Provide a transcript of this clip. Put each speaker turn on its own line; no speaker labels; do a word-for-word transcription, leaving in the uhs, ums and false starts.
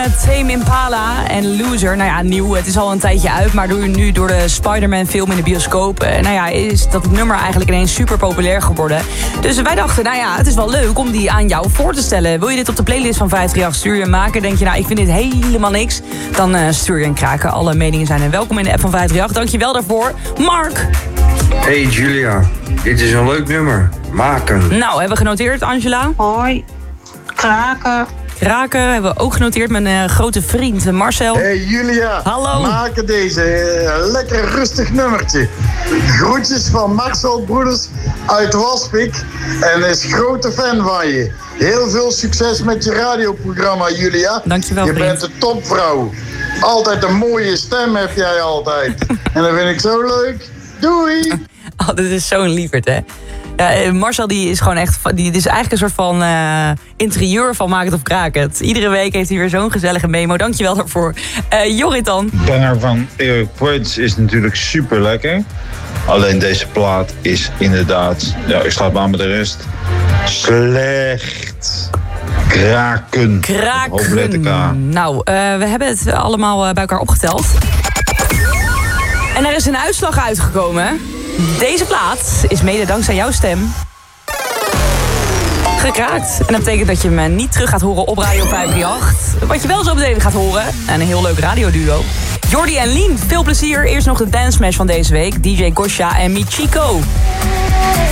Tame Impala en Loser. Nou ja, nieuw, het is al een tijdje uit, maar door, nu door de Spider-Man film in de bioscoop... Uh, nou ja, is dat nummer eigenlijk ineens super populair geworden. Dus wij dachten, nou ja, het is wel leuk om die aan jou voor te stellen. Wil je dit op de playlist van vijf drie acht stuur je maken? Denk je, nou, ik vind dit helemaal niks? Dan uh, stuur je een kraken. Alle meningen zijn en welkom in de app van vijf drie acht. Dankjewel daarvoor. Mark!
Hey Julia, dit is een leuk nummer. Maken.
Nou, hebben we genoteerd, Angela?
Hoi, kraken.
Kraken hebben we ook genoteerd met een uh, grote vriend, Marcel.
Hey Julia,
hallo.
Maken deze uh, lekker rustig nummertje. Groetjes van Marcel Broeders uit Waspik en is grote fan van je. Heel veel succes met je radioprogramma, Julia.
Dankjewel,
je
vriend.
bent een topvrouw. Altijd een mooie stem heb jij altijd. En dat vind ik zo leuk. Doei!
Oh, dit is zo'n lieverd, hè? Ja, Marcel die is gewoon echt... Die is eigenlijk een soort van uh, interieur van Maak het of Kraak het. Iedere week heeft hij weer zo'n gezellige memo. Dankjewel daarvoor. Uh, Jorrit dan?
De banger van Eric Prydz is natuurlijk super lekker. Alleen deze plaat is inderdaad... Ja, ik sluit me aan met de rest. Slecht. Kraken.
Kraken.
Hoofdletter K.
Nou, uh, we hebben het allemaal uh, bij elkaar opgeteld. En er is een uitslag uitgekomen. Deze plaat is mede dankzij jouw stem gekraakt. En dat betekent dat je hem niet terug gaat horen op Radio vijf drie acht. Wat je wel zo meteen gaat horen. En een heel leuk radioduo. Jordi en Lien, veel plezier. Eerst nog de dance smash van deze week. D J Gosha en Michiko.